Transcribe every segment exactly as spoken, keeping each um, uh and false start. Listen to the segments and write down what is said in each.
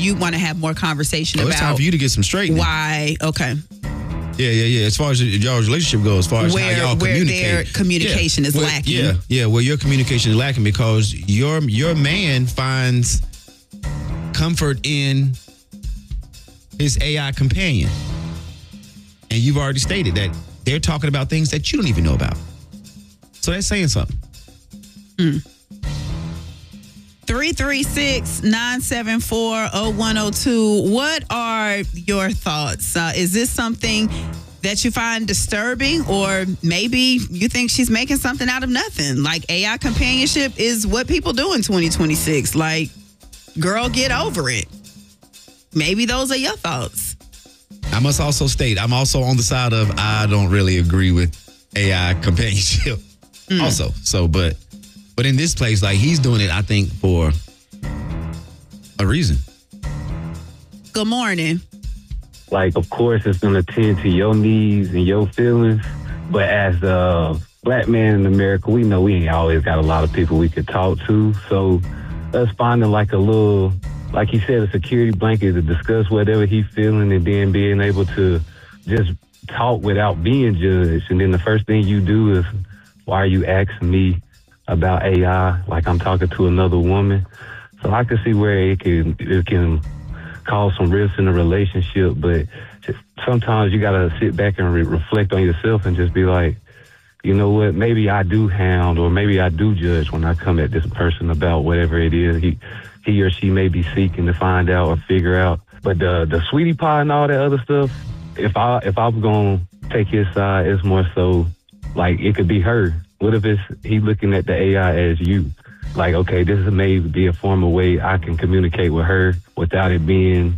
you want to have more conversation oh, about it's time for you to get some straightening. Why? Okay. Yeah, yeah, yeah. As far as y'all's relationship goes, as far as where, how y'all where communicate. their communication yeah. is where, lacking. Yeah, yeah. Well, your communication is lacking because your your man finds comfort in his A I companion. And you've already stated that they're talking about things that you don't even know about. So that's saying something. Hmm. three three six, nine seven four, oh one oh two. What are your thoughts? Uh, is this something that you find disturbing, or maybe you think she's making something out of nothing? Like, A I companionship is what people do in twenty twenty-six. Like, girl, get over it. Maybe those are your thoughts. I must also state, I'm also on the side of I don't really agree with A I companionship. Mm. Also, so, but But in this place, like, he's doing it, I think, for a reason. Good morning. Like, of course, it's going to tend to your needs and your feelings. But as a black man in America, we know we ain't always got a lot of people we could talk to. So us finding like a little, like he said, a security blanket to discuss whatever he's feeling, and then being able to just talk without being judged. And then the first thing you do is, why are you asking me about A I like I'm talking to another woman? So I can see where it can it can cause some risks in a relationship, but just sometimes you gotta sit back and re- reflect on yourself and just be like, you know what, maybe I do hound or maybe I do judge when I come at this person about whatever it is he he or she may be seeking to find out or figure out. But the the sweetie pie and all that other stuff, if I if I'm gonna take his side, it's more so like it could be her. What if it's he looking at the A I as you? Like, okay, this may be a form of way I can communicate with her without it being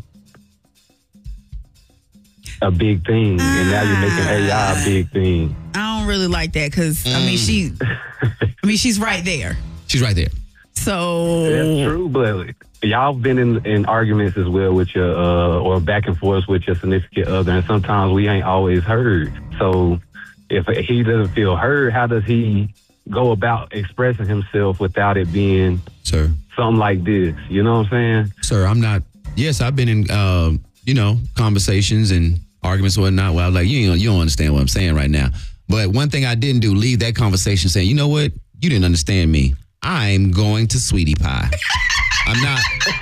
a big thing. And now you're making A I a big thing. I don't really like that because, mm. I mean, she, I mean, she's right there. She's right there. So. That's true, but y'all been in, in arguments as well with your, uh, or back and forth with your significant other, and sometimes we ain't always heard. So if he doesn't feel heard, how does he go about expressing himself without it being Sir. something like this? You know what I'm saying? Sir, I'm not, yes, I've been in, uh, you know, conversations and arguments and whatnot where I was like, you, you don't understand what I'm saying right now. But one thing I didn't do, leave that conversation saying, you know what, you didn't understand me. I'm going to Sweetie Pie. I'm not,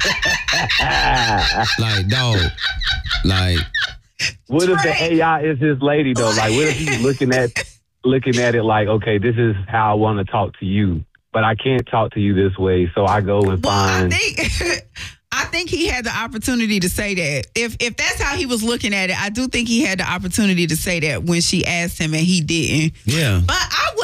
like, dog, like. What if the A I is his lady, though? Like, what if he's looking at looking at it like, okay, this is how I want to talk to you, but I can't talk to you this way, so I go and well, find... I think, I think he had the opportunity to say that. If if that's how he was looking at it, I do think he had the opportunity to say that when she asked him and he didn't. Yeah. But I